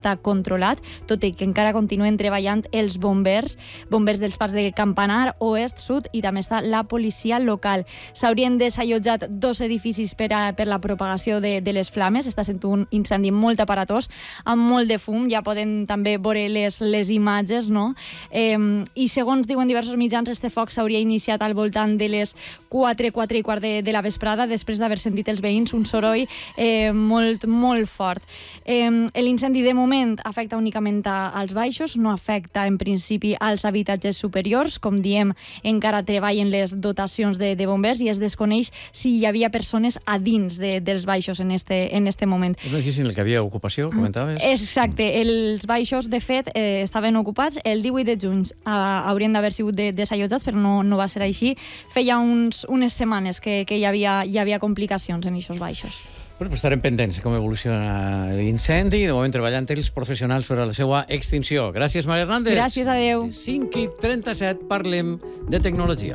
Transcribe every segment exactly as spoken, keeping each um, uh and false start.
està controlat, tot i que encara continuen treballant els bombers, bombers dels parcs de Campanar, Oest, Sud, i també està la policia local. S'haurien desallotjat dos edificis per, a, per la propagació de, de les flames. Està sent un incendi molt aparatós, amb molt de fum, ja poden també veure les, les imatges, no? Eh, I segons diuen diversos mitjans, este foc s'hauria iniciat al voltant de les quatre, quatre i quart de, de la vesprada, després d'haver sentit els veïns un soroll eh, molt, molt fort. Eh, L'incendi de moment afecta únicament als baixos, no afecta en principi als habitatges superiors. Com diem, encara treballen les dotacions de, de bombers i es desconeix si hi havia persones a dins de, dels baixos en este, en este moment. És així en el que havia ocupació, comentaves? Exacte, els baixos, de fet, eh, estaven ocupats. El divuit de juny eh, haurien d'haver sigut de, desallotjats, però no, no va ser així. Feia uns, unes setmanes que, que hi, havia, hi havia complicacions en aquests baixos. Bueno, pues estarem pendents com evoluciona l'incendi i de moment treballant els professionals per a la seva extinció. Gràcies, Maria Hernández. Gràcies, adeu. cinc i trenta-set, parlem de tecnologia.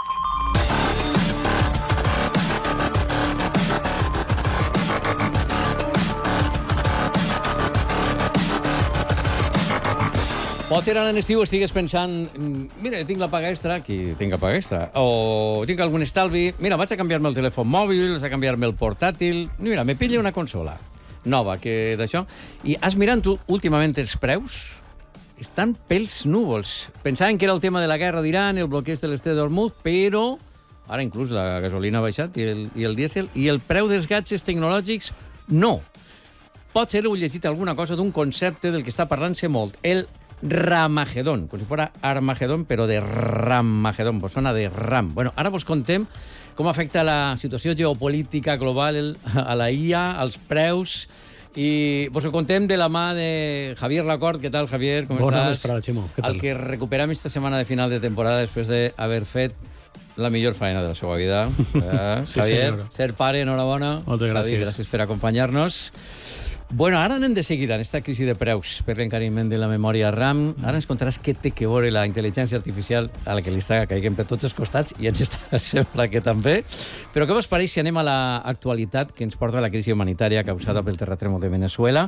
Pot ser ara en estiu estigues pensant, mira, tinc la paga extra, aquí tinc la paga extra, o tinc algun estalvi, mira, vaig a canviar-me el telèfon mòbil, vaig a canviar-me el portàtil, mira, me pilla una consola nova, que d'això, i has mirant tu últimament els preus, estan pels núvols. Pensaven que era el tema de la guerra d'Iran, el bloqueig de l'estret d'Hormuz, però ara inclús la gasolina ha baixat i el, i el dièsel, i el preu dels gadgets tecnològics no. Pot ser, heu llegit alguna cosa d'un concepte del que està parlant-se molt, el Ramagedón, com si fuera Armagedón, però de Ramagedón, pues sona de Ram. Bueno, ara vos contem com afecta la situació geopolítica global a la I A, als preus, i vos ho contem de la mà de Javier Lacorte. Què tal, Javier? Com Bona estàs? vesprada, Ximo. Què tal? El que recuperam esta setmana de final de temporada després d'haver fet la millor feina de la seva vida. Eh, Sí, Javier, senyora. ser pare, enhorabona. Moltes gràcies. Javier, gràcies per acompanyar-nos. Bueno, ara anem de seguida en esta crisi de preus per l'encariment de la memòria RAM. Ara ens contaràs què té que veure la intel·ligència artificial a la que li està caiguent per tots els costats, i ens està, sembla que també. Però què vos pareix si anem a l'actualitat que ens porta la crisi humanitària causada pel terratrèmol de Venezuela?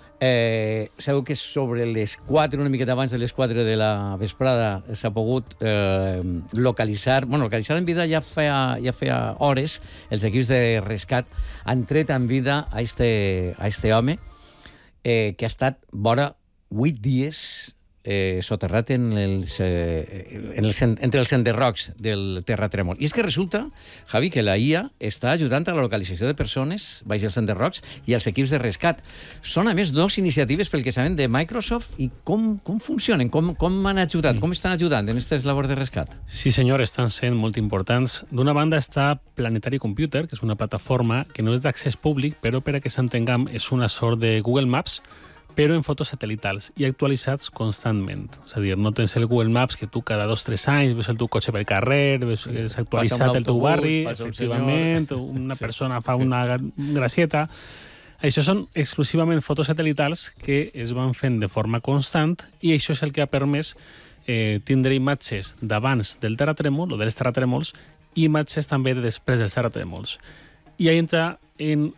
Eh, sabeu que sobre les quatre, una miqueta abans de les quatre de la vesprada, s'ha pogut eh, localitzar, bueno, localitzar en vida ja feia, ja feia hores, els equips de rescat han tret en vida a este, a este home eh, que ha estat vora vuit dies eh, soterrat en els, eh, en els, entre els enderrocs del terratrèmol. I és que resulta, Javi, que la I A està ajudant a la localització de persones baix els enderrocs i els equips de rescat. Són, a més, dues iniciatives pel que sabem de Microsoft. I com, com funcionen? Com, com han ajudat? Com estan ajudant en aquestes labors de rescat? Sí, senyor, estan sent molt importants. D'una banda està Planetary Computer, que és una plataforma que no és d'accés públic, però per a que s'entenguem és una sort de Google Maps, però en fotos satelitals i actualitzats constantment. És a dir, no tens el Google Maps que tu cada dos o tres anys ves el teu cotxe pel carrer, ves sí, que s'ha actualitzat el teu barri, efectivament, un una sí. persona fa una gracieta. Això són exclusivament fotos satelitals que es van fent de forma constant, i això és el que ha permès eh, tindre imatges d'abans del terratrèmol o dels terratrèmols i imatges també de després dels terratrèmols. I ahí entra en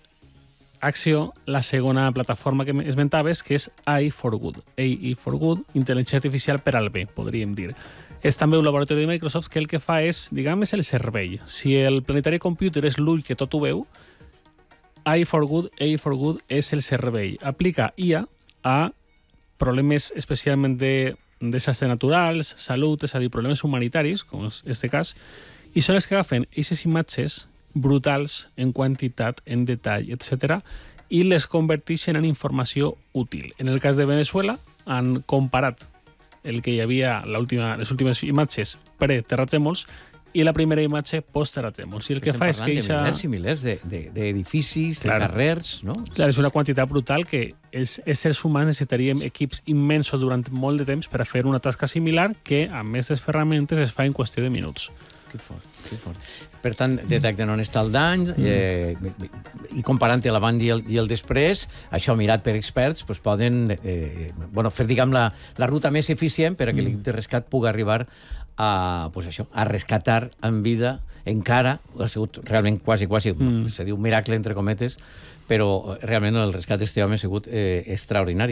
acció la segona plataforma que esmentaves, que és A I for Good. A I for Good, intel·ligència artificial per al bé, podríem dir. És també un laboratori de Microsoft que el que fa és, diguem, és el servei. Si el Planetary Computer és l'ull que tot ho veu, A I for Good, A I for Good és el servei. Aplica I A a problemes especialment de desastres naturals, salut, és a dir, problemes humanitaris, com és este cas, i són els que agafen aquestes imatges brutals en quantitat, en detall, etcètera, i les converteixen en informació útil. En el cas de Venezuela, han comparat el que hi havia l'última, les últimes imatges pre-terratrèmols i la primera imatge post-terratrèmols. I el que fa és que... Estem parlant de milers i milers d'edificis, de, de, de carrers, no? Clar, és una quantitat brutal que els éssers humans necessitaríem equips immensos durant molt de temps per a fer una tasca similar que, amb aquestes ferramentes, es fa en qüestió de minuts. Que fort, que fort. Per tant, detecten on està el dany, eh, i comparant l'abans i, el, i el després, això mirat per experts, doncs poden eh, bueno, fer, diguem, la, la ruta més eficient per a que l'equip de rescat pugui arribar a, pues això, a rescatar en vida encara, ha sigut realment quasi, quasi, mm. se diu miracle, entre cometes, però realment el rescat d'aquest home ha sigut eh, extraordinari.